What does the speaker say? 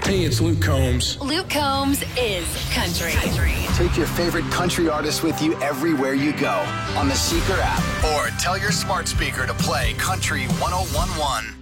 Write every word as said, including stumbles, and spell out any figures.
Hey, it's Luke Combs. Luke Combs is country. country. Take your favorite country artist with you everywhere you go on the Seeker app. Or tell your smart speaker to play Country one oh one one.